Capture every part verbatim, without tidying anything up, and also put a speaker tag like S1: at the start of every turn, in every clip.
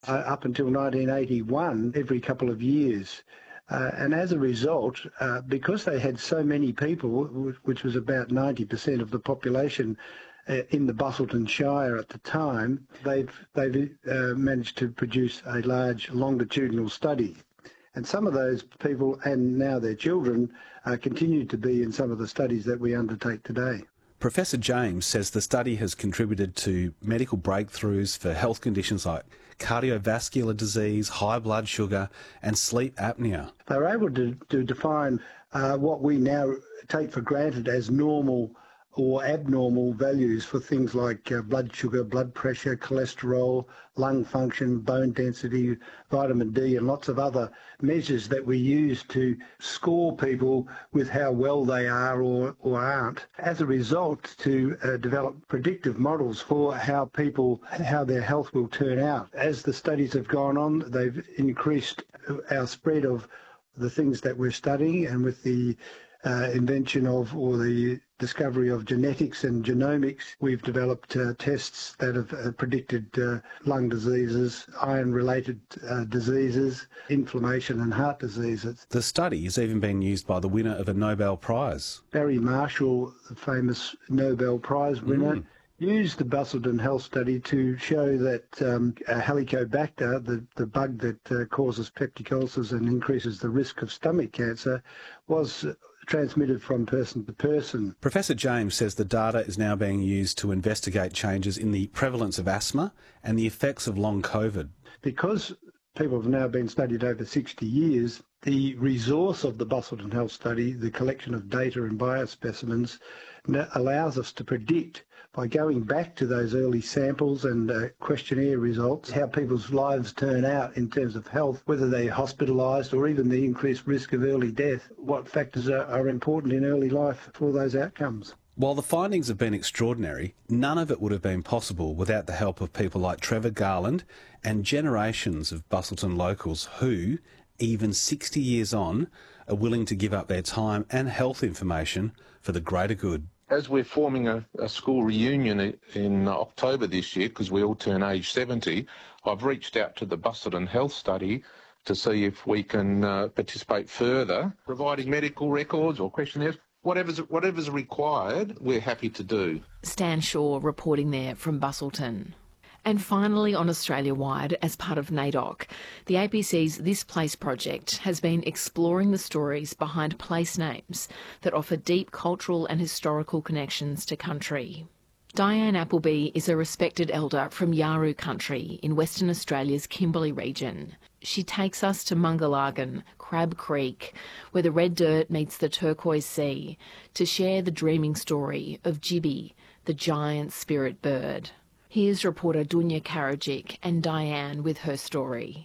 S1: uh, up until nineteen eighty-one every couple of years. Uh, and as a result, uh, because they had so many people, which was about ninety percent of the population uh, in the Busselton Shire at the time, they've, they've uh, managed to produce a large longitudinal study. And some of those people, and now their children, uh, continue to be in some of the studies that we undertake today.
S2: Professor James says the study has contributed to medical breakthroughs for health conditions like cardiovascular disease, high blood sugar and sleep apnea.
S1: They were able to, to define uh, what we now take for granted as normal or abnormal values for things like uh, blood sugar, blood pressure, cholesterol, lung function, bone density, vitamin D and lots of other measures that we use to score people with how well they are or, or aren't. As a result, to uh, develop predictive models for how people, how their health will turn out. As the studies have gone on, they've increased our spread of the things that we're studying, and with the uh, invention of or the discovery of genetics and genomics, we've developed uh, tests that have uh, predicted uh, lung diseases, iron-related uh, diseases, inflammation and heart diseases.
S2: The study has even been used by the winner of a Nobel Prize.
S1: Barry Marshall, the famous Nobel Prize winner,
S2: Mm.
S1: used the Busselton Health Study to show that um, Helicobacter, the, the bug that uh, causes peptic ulcers and increases the risk of stomach cancer, was uh, transmitted from person to person.
S2: Professor James says the data is now being used to investigate changes in the prevalence of asthma and the effects of long COVID.
S1: Because people have now been studied over sixty years, the resource of the Busselton Health Study, the collection of data and biospecimens, allows us to predict, by going back to those early samples and uh, questionnaire results, how people's lives turn out in terms of health, whether they're hospitalised or even the increased risk of early death, what factors are, are important in early life for those outcomes.
S2: While the findings have been extraordinary, none of it would have been possible without the help of people like Trevor Garland and generations of Busselton locals who, even sixty years on, are willing to give up their time and health information for the greater good.
S3: As we're forming a, a school reunion in October this year, because we all turn age seventy, I've reached out to the Busselton Health Study to see if we can uh, participate further, providing medical records or questionnaires. Whatever's, whatever's required, we're happy to do.
S4: Stan Shaw reporting there from Busselton. And finally, on Australia-wide, as part of NAIDOC, the A B C's This Place project has been exploring the stories behind place names that offer deep cultural and historical connections to country. Diane Appleby is a respected elder from Yawuru country in Western Australia's Kimberley region. She takes us to Mungalagan, Crab Creek, where the red dirt meets the turquoise sea, to share the dreaming story of Jibby, the giant spirit bird. Here's reporter Dunya Karadzic and Diane with her story.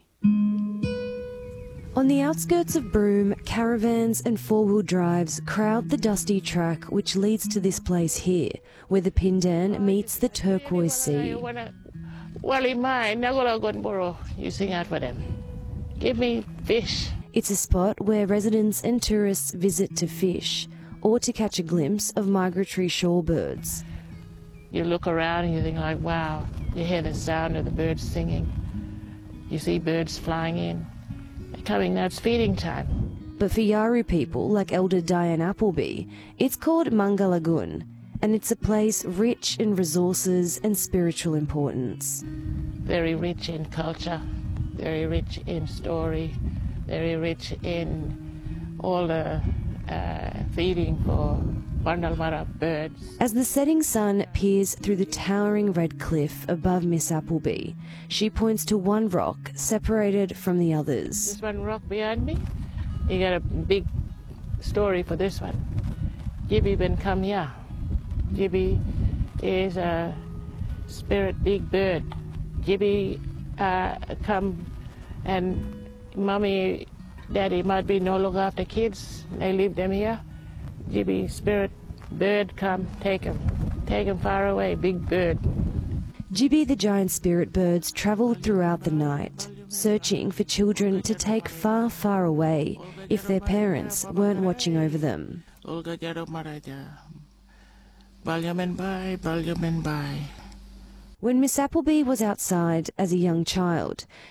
S5: On the outskirts of Broome, caravans and four-wheel drives crowd the dusty track which leads to this place here, where the Pindan meets the turquoise sea.
S6: You sing out for them. Give me fish.
S5: It's a spot where residents and tourists visit to fish or to catch a glimpse of migratory shorebirds.
S6: You look around and you think like, wow, you hear the sound of the birds singing. You see birds flying in. They're coming, now it's feeding time.
S5: But for Yawuru people like Elder Diane Appleby, it's called Mungalagun, and it's a place rich in resources and spiritual importance.
S6: Very rich in culture, very rich in story, very rich in all the uh, feeding for Bandalmara birds.
S5: As the setting sun peers through the towering red cliff above Miss Appleby, she points to one rock separated from the others.
S6: This one rock behind me, you got a big story for this one. Jibby Ben come here. Jibby is a spirit big bird. Jibby uh, come and mommy, daddy might be no longer after kids. They leave them here. Jibby spirit bird come, take him. Take him far away, big bird.
S5: Jibby the giant spirit birds travelled throughout the night, searching for children to take far, far away if their parents weren't watching over them. When Miss Appleby was outside as a young child,